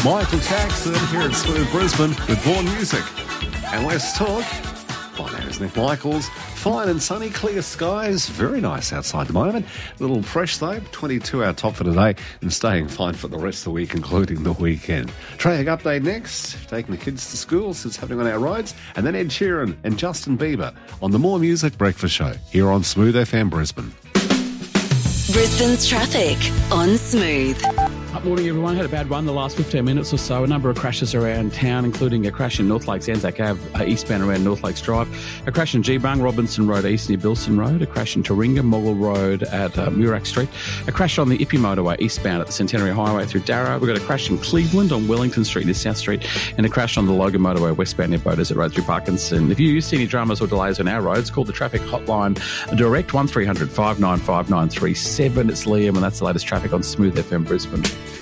Michael Jackson here at Smooth Brisbane with more music. And let's talk. My name is Nick Michaels. Fine and sunny, clear skies. Very nice outside at the moment. A little fresh though. 22 our top for today and staying fine for the rest of the week, including the weekend. Traffic update next. Taking the kids to school, so it's happening on our roads. And then Ed Sheeran and Justin Bieber on the More Music Breakfast Show here on Smooth FM Brisbane. Brisbane's traffic on Smooth. Morning, everyone. Had a bad run the last 15 minutes or so. A number of crashes around town, including a crash in North Lakes Anzac Ave, eastbound around North Lakes Drive. A crash in Geebung, Robinson Road East near Bilson Road. A crash in Taringa, Moggle Road at Murak Street. A crash on the Ippy Motorway eastbound at the Centenary Highway through Darra. We've got a crash in Cleveland on Wellington Street near South Street. And a crash on the Logan Motorway westbound near Boaters at Road through Parkinson. If you see any dramas or delays on our roads, call the traffic hotline direct 1300 595 937. It's Liam, and that's the latest traffic on Smooth FM Brisbane.